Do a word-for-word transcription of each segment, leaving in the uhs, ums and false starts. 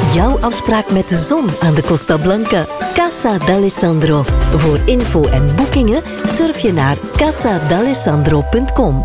Jouw afspraak met de zon aan de Costa Blanca. Casa d'Alessandro. Voor info en boekingen surf je naar casa d'alessandro punt com.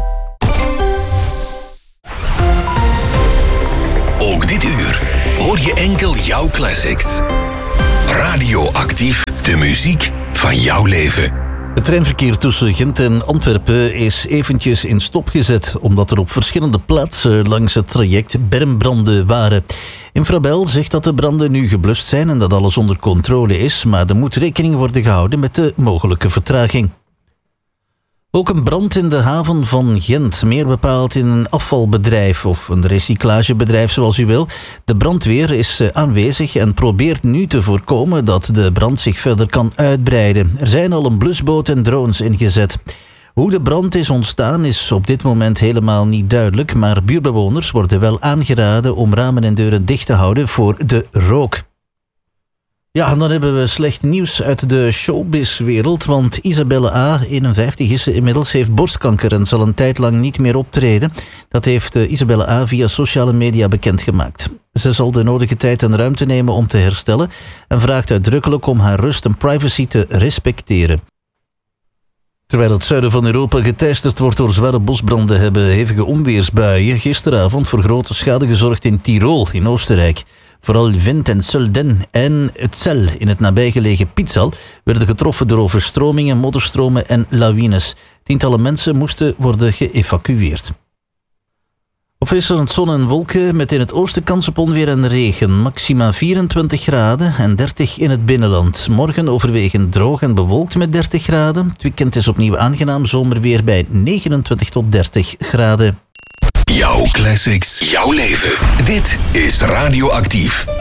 Ook dit uur hoor je enkel jouw classics. Radioactief, de muziek van jouw leven. Het treinverkeer tussen Gent en Antwerpen is eventjes in stop gezet, omdat er op verschillende plaatsen langs het traject bermbranden waren. Infrabel zegt dat de branden nu geblust zijn en dat alles onder controle is, maar er moet rekening worden gehouden met de mogelijke vertraging. Ook een brand in de haven van Gent, meer bepaald in een afvalbedrijf of een recyclagebedrijf zoals u wil. De brandweer is aanwezig en probeert nu te voorkomen dat de brand zich verder kan uitbreiden. Er zijn al een blusboot en drones ingezet. Hoe de brand is ontstaan is op dit moment helemaal niet duidelijk, maar buurbewoners worden wel aangeraden om ramen en deuren dicht te houden voor de rook. Ja, en dan hebben we slecht nieuws uit de showbizwereld, want Isabelle A, eenenvijftig is ze inmiddels, heeft borstkanker en zal een tijd lang niet meer optreden. Dat heeft Isabelle A via sociale media bekendgemaakt. Ze zal de nodige tijd en ruimte nemen om te herstellen en vraagt uitdrukkelijk om haar rust en privacy te respecteren. Terwijl het zuiden van Europa geteisterd wordt door zware bosbranden, hebben hevige onweersbuien gisteravond voor grote schade gezorgd in Tirol in Oostenrijk. Vooral Wind en Sölden en Utsel in het nabijgelegen Pitzal werden getroffen door overstromingen, modderstromen en lawines. Tientallen mensen moesten worden geëvacueerd. Of is er zon en wolken met in het oosten kans op onweer en regen. Maxima vierentwintig graden en dertig in het binnenland. Morgen overwegend droog en bewolkt met dertig graden. Het weekend is opnieuw aangenaam zomerweer bij negenentwintig tot dertig graden. Jouw classics, jouw leven. Dit is Radioactief.